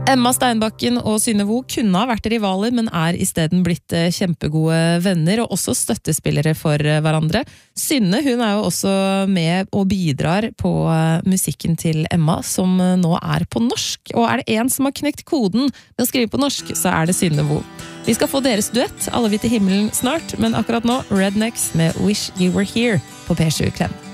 Emma Steinbakken og Synne Vo kunne ha vært rivaler, men I stedet blitt kjempegode venner og også støttespillere for hverandre. Synne, hun jo også med og bidrar på musikken til Emma, som nå på norsk. Og det en som har knekt koden med å skrive på norsk, så det Synne Vo. Vi skal få deres duett, Alle vi til himmelen snart, men akkurat nå Rednecks med Wish You Were Here på P7 Klem.